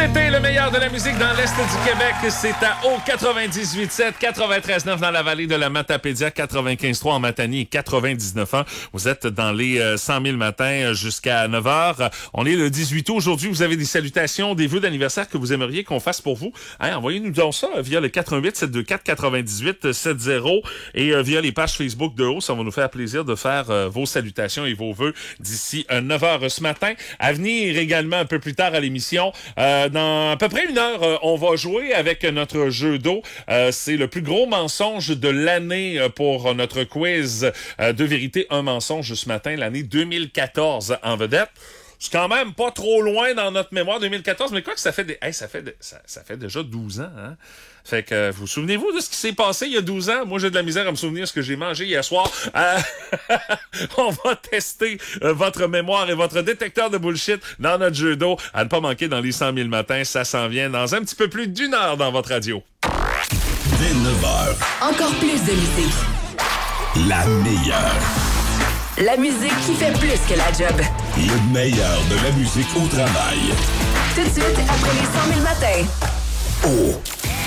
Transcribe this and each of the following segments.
l'été, le meilleur de la musique dans l'Est du Québec, c'est à Haut 98.7, 93.9 dans la vallée de la Matapédia, 95.3 en Matanie et 99 ans. Vous êtes dans les 100 000 matins jusqu'à 9 heures. On est le 18 août. Aujourd'hui, vous avez des salutations, des vœux d'anniversaire que vous aimeriez qu'on fasse pour vous. Hein, envoyez-nous donc ça via le 88 724 98 70 et via les pages Facebook de Haut. Ça va nous faire plaisir de faire vos salutations et vos vœux d'ici 9 heures ce matin. À venir également un peu plus tard à l'émission, dans à peu près une heure, on va jouer avec notre jeu d'eau. C'est le plus gros mensonge de l'année pour notre quiz de vérité, un mensonge ce matin, l'année 2014 en vedette. C'est quand même pas trop loin dans notre mémoire 2014, mais quoi que ça fait ça fait déjà 12 ans, hein? Fait que vous souvenez-vous de ce qui s'est passé il y a 12 ans? Moi, j'ai de la misère à me souvenir de ce que j'ai mangé hier soir. On va tester votre mémoire et votre détecteur de bullshit dans notre jeu d'eau. À ne pas manquer dans les 100 000 matins, ça s'en vient dans un petit peu plus d'une heure dans votre radio. Dès 9h. Encore plus de musique. La meilleure. La musique qui fait plus que la job. Le meilleur de la musique au travail. Tout de suite, après les 100 000 matins. Oh.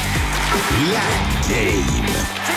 La game.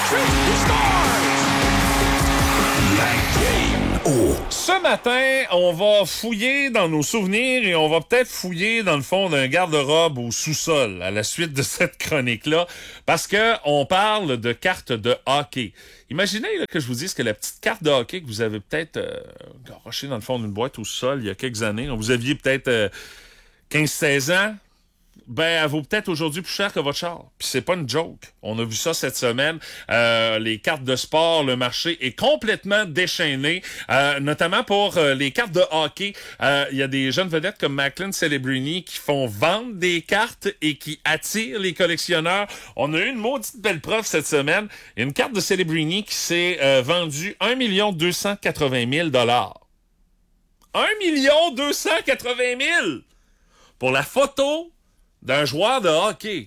La game. Oh. Ce matin, on va fouiller dans nos souvenirs et on va peut-être fouiller dans le fond d'un garde-robe au sous-sol à la suite de cette chronique-là, parce que on parle de cartes de hockey. Imaginez là, que je vous dise que la petite carte de hockey que vous avez peut-être garochée dans le fond d'une boîte au sol il y a quelques années, vous aviez peut-être 15-16 ans, ben, elle vaut peut-être aujourd'hui plus cher que votre char. Puis c'est pas une joke. On a vu ça cette semaine. Les cartes de sport, le marché est complètement déchaîné, notamment pour les cartes de hockey. Il y a des jeunes vedettes comme Macklin Celebrini qui font vendre des cartes et qui attirent les collectionneurs. On a eu une maudite belle preuve cette semaine. Il y a une carte de Celebrini qui s'est vendue 1 280 000 $. 1 280 000 $ pour la photo d'un joueur de hockey.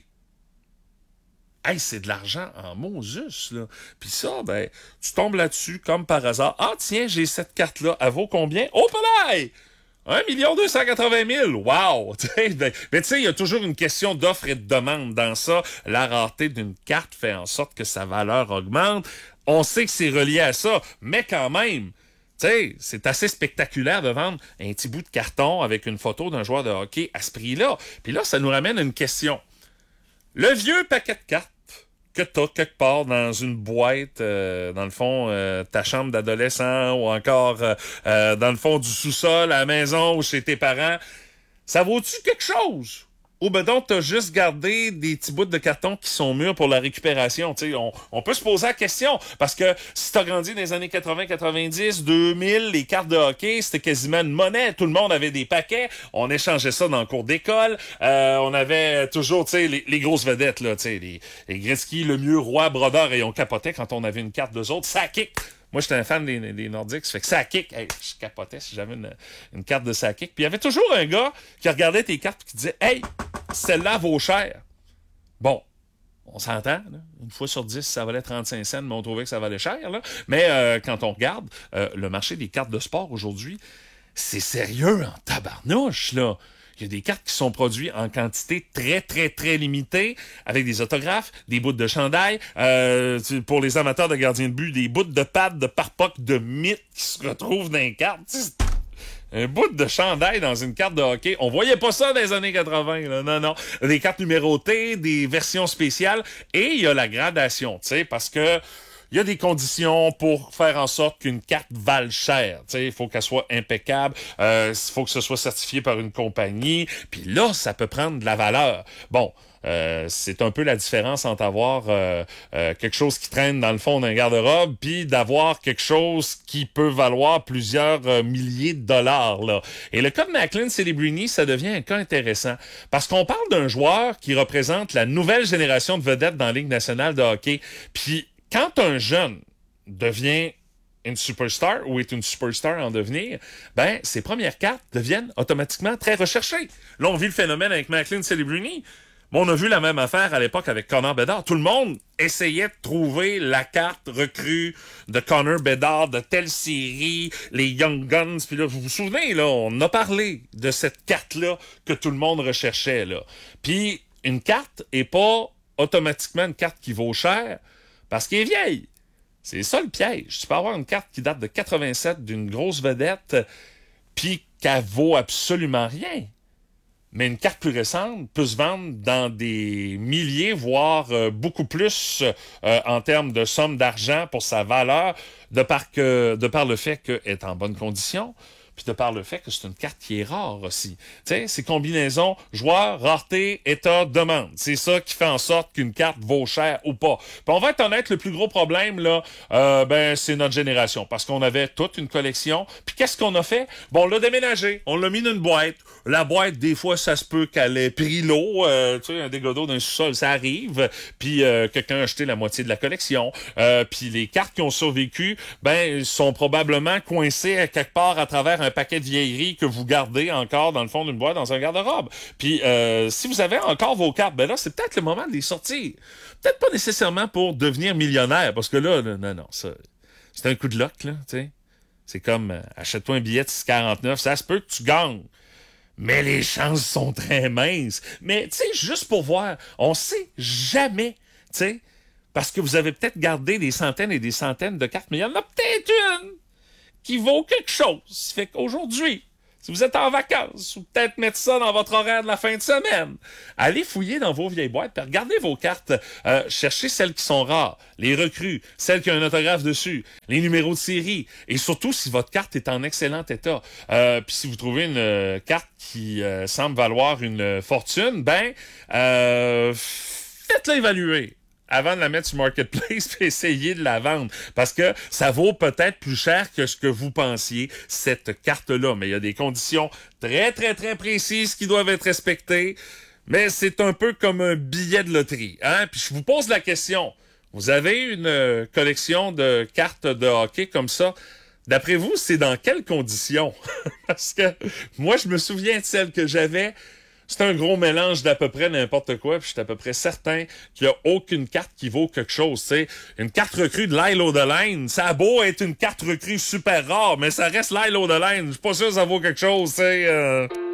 Hey, c'est de l'argent en Moses, là. Puis ça, ben, tu tombes là-dessus comme par hasard. Ah, tiens, j'ai cette carte-là. Elle vaut combien? Oh, palais! 1 280 000 $. Wow! Mais tu sais, il y a toujours une question d'offre et de demande dans ça. La rareté d'une carte fait en sorte que sa valeur augmente. On sait que c'est relié à ça, mais quand même, tu sais, c'est assez spectaculaire de vendre un petit bout de carton avec une photo d'un joueur de hockey à ce prix-là. Puis là, ça nous ramène à une question. Le vieux paquet de cartes que t'as quelque part dans une boîte, dans le fond, ta chambre d'adolescent ou encore dans le fond du sous-sol, à la maison ou chez tes parents, ça vaut-tu quelque chose? Ou ben donc, t'as juste gardé des petits bouts de carton qui sont mûrs pour la récupération. Tu sais, on peut se poser la question. Parce que si t'as grandi dans les années 80, 90, 2000, les cartes de hockey, c'était quasiment une monnaie. Tout le monde avait des paquets. On échangeait ça dans le cours d'école. On avait toujours, tu sais, les grosses vedettes, là, tu sais, les Gretzky, Lemieux, Roy, Brodeur, et on capotait quand on avait une carte d'eux autres. Ça kick! Moi, j'étais un fan des Nordiques, ça fait que ça kick. Hey, je capotais si j'avais une carte de ça kick. Puis il y avait toujours un gars qui regardait tes cartes et qui disait « Hey, celle-là vaut cher. » Bon, on s'entend, là. Une fois sur 10, ça valait 35 cents, mais on trouvait que ça valait cher, là. Mais quand on regarde le marché des cartes de sport aujourd'hui, c'est sérieux en tabarnouche, là. Il y a des cartes qui sont produites en quantité très, très, très limitée, avec des autographes, des bouts de chandail, pour les amateurs de gardiens de but, des bouts de pads, de pare-pocs, de mythes qui se retrouvent dans les cartes. Un bout de chandail dans une carte de hockey. On voyait pas ça dans les années 80, là. Non. Des cartes numérotées, des versions spéciales, et il y a la gradation, tu sais, parce que il y a des conditions pour faire en sorte qu'une carte vale cher. Il faut qu'elle soit impeccable. Il faut que ce soit certifié par une compagnie. Puis là, ça peut prendre de la valeur. Bon, c'est un peu la différence entre avoir quelque chose qui traîne dans le fond d'un garde-robe puis d'avoir quelque chose qui peut valoir plusieurs milliers de dollars, là. Et le cas de Macklin Celebrini, ça devient un cas intéressant parce qu'on parle d'un joueur qui représente la nouvelle génération de vedettes dans la Ligue nationale de hockey. Puis quand un jeune devient une superstar ou est une superstar en devenir, ben, ses premières cartes deviennent automatiquement très recherchées. Là, on vit le phénomène avec Macklin Celebrini. Mais on a vu la même affaire à l'époque avec Connor Bedard. Tout le monde essayait de trouver la carte recrue de Connor Bedard de telle série, les Young Guns. Puis là, vous vous souvenez, là, on a parlé de cette carte-là que tout le monde recherchait, là. Puis une carte est pas automatiquement une carte qui vaut cher parce qu'elle est vieille. C'est ça le piège. Tu peux avoir une carte qui date de 87 d'une grosse vedette puis qu'elle vaut absolument rien. Mais une carte plus récente peut se vendre dans des milliers, voire beaucoup plus en termes de somme d'argent pour sa valeur, de par le fait qu'elle est en bonne condition, puis de par le fait que c'est une carte qui est rare aussi. Tu sais, c'est combinaison joueur, rareté, état, demande. C'est ça qui fait en sorte qu'une carte vaut cher ou pas. Puis on va être honnête, le plus gros problème, là, c'est notre génération. Parce qu'on avait toute une collection. Puis qu'est-ce qu'on a fait? Bon, on l'a déménagé. On l'a mis dans une boîte. La boîte, des fois, ça se peut qu'elle ait pris l'eau. Tu sais, un dégât d'eau d'un sous-sol, ça arrive. Puis quelqu'un a acheté la moitié de la collection. Puis les cartes qui ont survécu, sont probablement coincées à quelque part à travers un paquet de vieilleries que vous gardez encore dans le fond d'une boîte dans un garde-robe. Puis si vous avez encore vos cartes, là, c'est peut-être le moment de les sortir. Peut-être pas nécessairement pour devenir millionnaire, parce que là, non, ça, c'est un coup de luck, là, tu sais. C'est comme, achète-toi un billet de 6,49, ça se peut que tu gagnes. Mais les chances sont très minces. Mais, tu sais, juste pour voir, on sait jamais, tu sais, parce que vous avez peut-être gardé des centaines et des centaines de cartes, mais il y en a peut-être une qui vaut quelque chose. Fait qu'aujourd'hui, si vous êtes en vacances, ou peut-être mettre ça dans votre horaire de la fin de semaine, allez fouiller dans vos vieilles boîtes, puis regardez vos cartes, cherchez celles qui sont rares, les recrues, celles qui ont un autographe dessus, les numéros de série, et surtout si votre carte est en excellent état. Puis si vous trouvez une carte qui semble valoir une fortune, faites-la évaluer avant de la mettre sur Marketplace puis essayer de la vendre. Parce que ça vaut peut-être plus cher que ce que vous pensiez, cette carte-là. Mais il y a des conditions très, très, très précises qui doivent être respectées. Mais c'est un peu comme un billet de loterie, hein? Puis je vous pose la question. Vous avez une collection de cartes de hockey comme ça. D'après vous, c'est dans quelles conditions? Parce que moi, je me souviens de celle que j'avais. C'est un gros mélange d'à peu près n'importe quoi, puis je suis à peu près certain qu'il n'y a aucune carte qui vaut quelque chose. T'sais. Une carte recrue de Lyle O'Deline, ça a beau être une carte recrue super rare, mais ça reste Lyle O'Deline. Je suis pas sûr que ça vaut quelque chose.